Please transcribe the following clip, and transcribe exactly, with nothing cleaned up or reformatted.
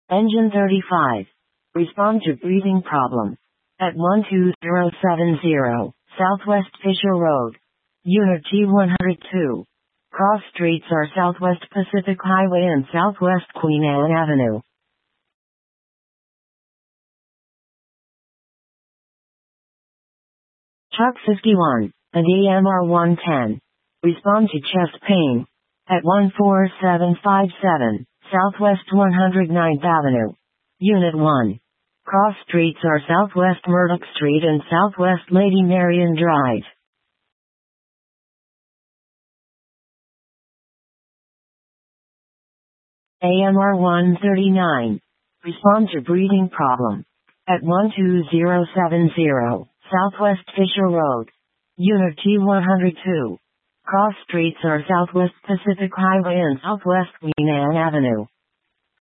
Engine thirty-five. Respond to breathing problem. At one two zero seven zero, Southwest Fisher Road. Unit G one oh two. Cross streets are Southwest Pacific Highway and Southwest Queen Anne Avenue. Truck fifty-one, and A M R one ten. Respond to chest pain. At one four seven five seven, Southwest one oh ninth Avenue. Unit one. Cross streets are Southwest Murdoch Street and Southwest Lady Marian Drive. A M R one thirty-nine. Respond to breathing problem. At one two zero seven zero, Southwest Fisher Road. Unit G one oh two. Cross streets are Southwest Pacific Highway and Southwest Queen Anne Avenue.